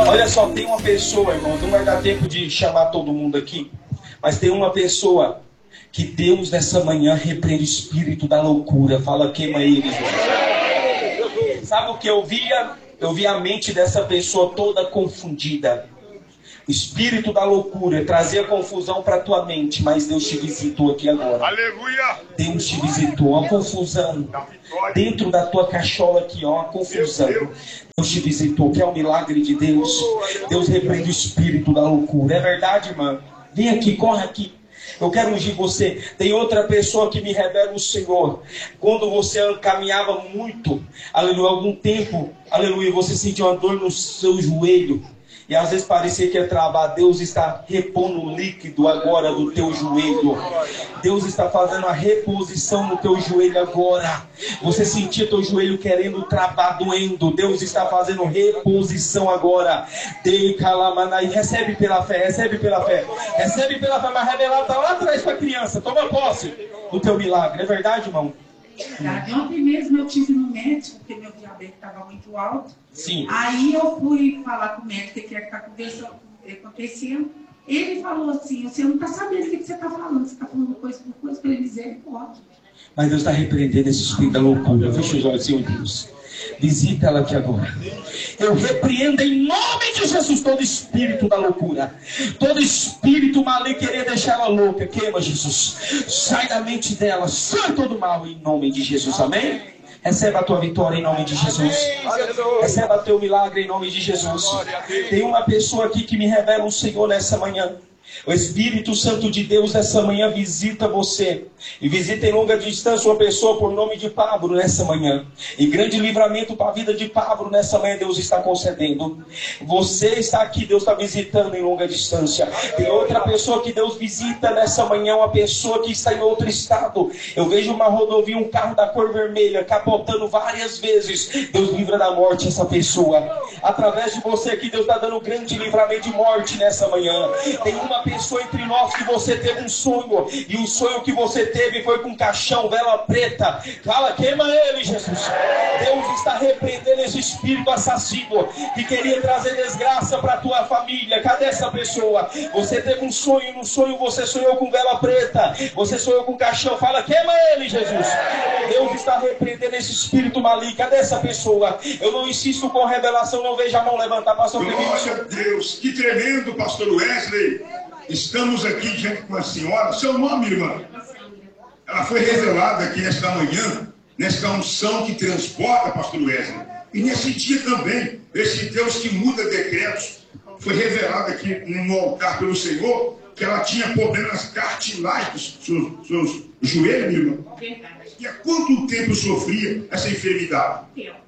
Olha só, tem uma pessoa, irmão, não vai dar tempo de chamar todo mundo aqui, mas tem uma pessoa que Deus nessa manhã repreende o espírito da loucura. Fala, queima ele, Jesus. Sabe o que eu via? Eu via a mente dessa pessoa toda confundida. O espírito da loucura trazia confusão para a tua mente, mas Deus te visitou aqui agora. Aleluia! Deus te visitou, uma confusão dentro da tua cachola aqui, ó, uma confusão. Deus te visitou, que é o milagre de Deus. Deus repreende o espírito da loucura. É verdade, irmã? Vem aqui, corre aqui. Eu quero ungir você. Tem outra pessoa que me revela o Senhor. Quando você caminhava muito, aleluia, algum tempo, aleluia, você sentiu uma dor no seu joelho. E às vezes parecia que ia travar. Deus está repondo o líquido agora do teu joelho. Deus está fazendo a reposição no teu joelho agora. Você sentia teu joelho querendo travar, doendo. Deus está fazendo reposição agora. Recebe pela fé, recebe pela fé. Recebe pela fé, mas revelar está lá atrás para a criança. Toma posse do teu milagre. É verdade, irmão? Ontem mesmo eu tive no médico, porque meu diabetes estava muito alto. Sim. Aí eu fui falar com o médico que ia ficar acontecendo. Ele falou assim, você não está sabendo o que você está falando. Você está falando coisa por coisa, pela misericórdia. Mas Deus está repreendendo esse espírito da loucura. Fecha os olhos, Senhor Deus. Visita ela aqui agora. Eu repreendo em nome de Jesus todo espírito da loucura. Todo espírito maligno querer deixar ela louca. Queima, Jesus. Sai da mente dela. Sai todo mal em nome de Jesus. Amém? Receba a tua vitória em nome de Jesus. Receba o teu milagre em nome de Jesus. Tem uma pessoa aqui que me revela o Senhor nessa manhã. O Espírito Santo de Deus essa manhã visita você. E visita em longa distância uma pessoa por nome de Pablo nessa manhã. E grande livramento para a vida de Pablo nessa manhã Deus está concedendo. Você está aqui, Deus está visitando em longa distância. Tem outra pessoa que Deus visita nessa manhã, uma pessoa que está em outro estado. Eu vejo uma rodovia, um carro da cor vermelha capotando várias vezes. Deus livra da morte essa pessoa. Através de você aqui Deus está dando grande livramento de morte nessa manhã. Tem uma pessoa entre nós que você teve um sonho, e o sonho que você teve foi com caixão, vela preta. Fala, queima ele, Jesus. Deus está repreendendo esse espírito assassino que queria trazer desgraça para a tua família. Cadê essa pessoa? Você teve um sonho, no sonho você sonhou com vela preta, você sonhou com caixão. Fala, queima ele, Jesus. Deus está repreendendo esse espírito maligno. Cadê essa pessoa? Eu não insisto com revelação, não vejo a mão levantar, pastor. Glória a Deus, que tremendo, pastor Wesley. Estamos aqui diante com a senhora. Seu nome, irmã? Ela foi revelada aqui nesta manhã, nesta unção que transporta, pastor Wesley. E nesse dia também, esse Deus que muda decretos, foi revelado aqui no altar pelo Senhor, que ela tinha problemas cartilagem dos seus joelhos, irmã. Verdade. E há quanto tempo sofria essa enfermidade?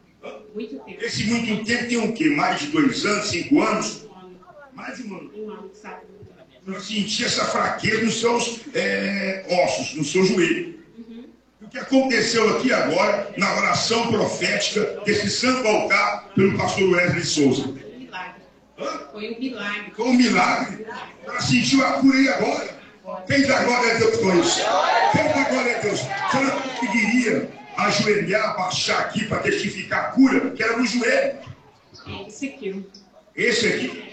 Muito tempo. Esse muito tempo tem o quê? Mais de 2 anos, 5 anos? Mais de um ano. Um ano, sabe? Eu senti essa fraqueza nos seus ossos, no seu joelho. O que aconteceu aqui agora, na oração profética desse santo altar, pelo pastor Wesley Souza? Foi um milagre. Foi um milagre. Foi um milagre. Ela sentiu a cura aí agora. Quem dá glória a Deus com isso? Quem dá glória a Deus? A senhora conseguiria ajoelhar, baixar aqui para testificar a cura, que era no joelho? Esse aqui. Esse aqui.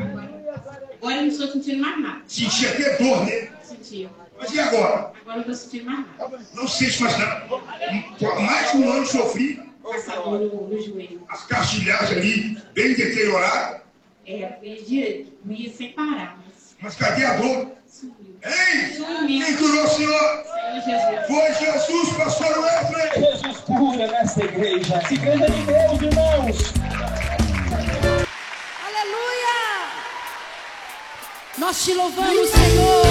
Agora eu não estou sentindo mais nada. Sentia até dor, né? Sentia. Mas e agora? Agora eu não estou sentindo mais nada. Não sente mais nada. Por mais de um ano sofri. Essa dor no joelho. As cartilhagens ali, bem deterioradas. Doía sem parar. Mas cadê a dor? Sumiu. Ei! Sumiu. Quem curou o Senhor? Senhor Jesus. Foi Jesus, pastor Wesley! Jesus cura nessa igreja. Essa igreja é de Deus, irmãos. Aleluia! Nós te louvamos, Senhor.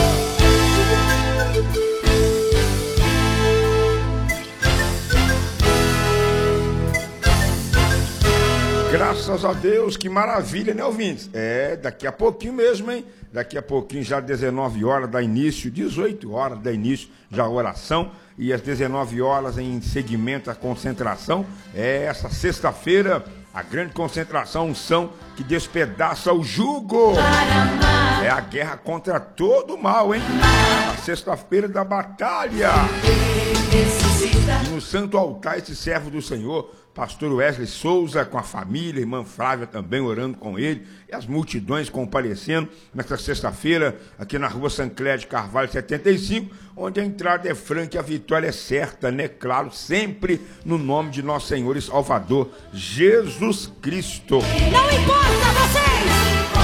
Graças a Deus, que maravilha, né, ouvintes? Daqui a pouquinho mesmo, hein? Daqui a pouquinho, já 19 horas dá início, 18 horas dá início já a oração, e às 19 horas em seguimento à concentração. Essa sexta-feira, a grande concentração, unção que despedaça o jugo. É a guerra contra todo o mal, hein? A sexta-feira da batalha. E no santo altar, esse servo do Senhor, pastor Wesley Souza, com a família, irmã Flávia também orando com ele, e as multidões comparecendo nesta sexta-feira, aqui na rua Sancler de Carvalho 75, onde a entrada é franca e a vitória é certa, né? Claro, sempre no nome de nosso Senhor e Salvador, Jesus Cristo. Não importa vocês!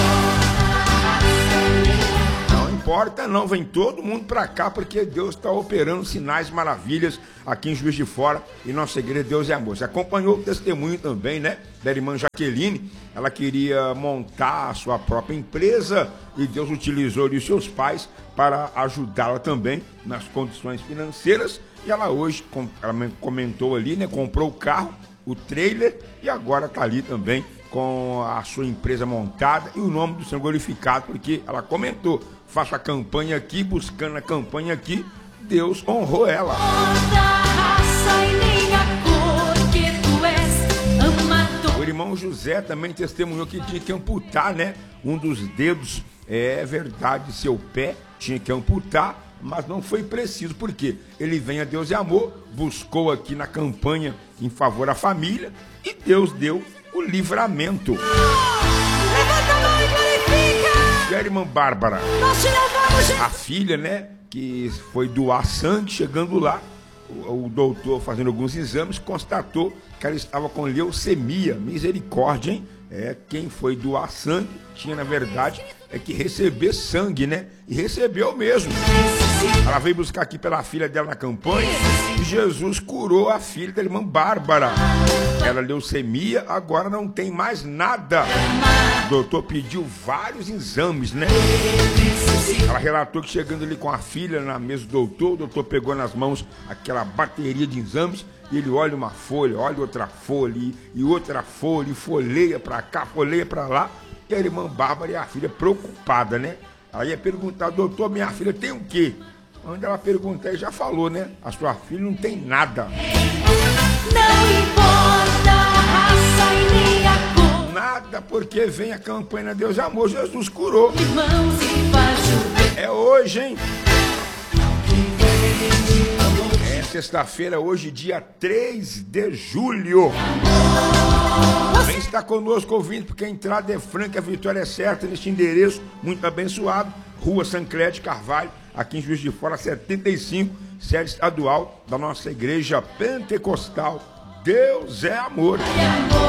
Não importa não, vem todo mundo para cá, porque Deus está operando sinais, maravilhas aqui em Juiz de Fora, e nossa igreja Deus é Amor. Você acompanhou o testemunho também, né, da irmã Jaqueline. Ela queria montar a sua própria empresa e Deus utilizou os seus pais para ajudá-la também nas condições financeiras. E ela hoje, ela comentou ali, né, comprou o carro, o trailer, e agora está ali também com a sua empresa montada e o nome do Senhor glorificado, porque ela comentou: faço a campanha aqui, buscando a campanha aqui, Deus honrou ela. O irmão José também testemunhou que tinha que amputar, né, um dos dedos, é verdade, seu pé tinha que amputar, mas não foi preciso, porque ele vem a Deus é Amor, buscou aqui na campanha em favor à família, e Deus deu o livramento. Levanta a mão e glorifica! E a irmã Bárbara, Nós te louvamos, a filha, né, que foi doar sangue, chegando lá, o doutor, fazendo alguns exames, constatou que ela estava com leucemia. Misericórdia, hein? Quem foi doar sangue tinha, na verdade, que receber sangue, né? E recebeu mesmo. Ela veio buscar aqui pela filha dela na campanha e Jesus curou a filha da irmã Bárbara. Ela leucemia, agora não tem mais nada. O doutor pediu vários exames, né? Ela relatou que chegando ali com a filha na mesa do doutor, o doutor pegou nas mãos aquela bateria de exames e ele olha uma folha, olha outra folha e outra folha, e folheia para cá, folheia para lá. E a irmã Bárbara e a filha preocupada, né? Ela ia perguntar: doutor, minha filha tem o quê? Quando ela perguntar, ele já falou, né? A sua filha não tem nada. não importa a raça e nem a cor. Nada, porque vem a campanha Deus é Amor, Jesus curou. Irmãos e faz chover. É hoje, hein? É sexta-feira, hoje, dia 3 de julho. Vem estar conosco ouvindo, porque a entrada é franca, a vitória é certa, neste endereço muito abençoado, Rua Sancler de Carvalho, aqui em Juiz de Fora 75, sede estadual da nossa igreja pentecostal. Deus é amor.